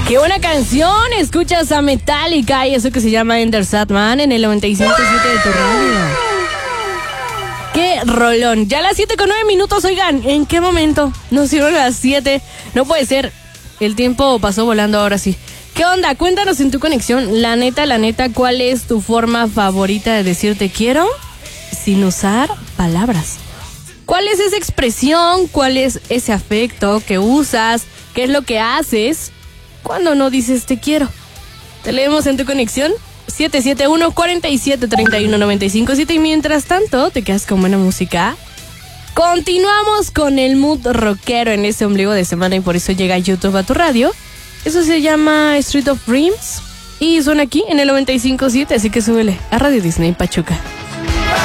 ¡Qué buena canción! Escuchas a Metallica y eso que se llama Enter Sandman en el 95.7 de tu radio. ¡Qué rolón! Ya las 7:09, oigan, ¿en qué momento? Nos hicieron las 7. No puede ser. El tiempo pasó volando ahora sí. ¿Qué onda? Cuéntanos en tu conexión. La neta, ¿cuál es tu forma favorita de decir te quiero sin usar palabras? ¿Cuál es esa expresión? ¿Cuál es ese afecto que usas? ¿Qué es lo que haces cuando no dices te quiero? Te leemos en tu conexión 771-4731-957 y mientras tanto te quedas con buena música. Continuamos con el mood rockero en este ombligo de semana y por eso llega YouTube a tu radio. Eso se llama Street of Dreams y suena aquí en el 95.7, así que súbele a Radio Disney Pachuca.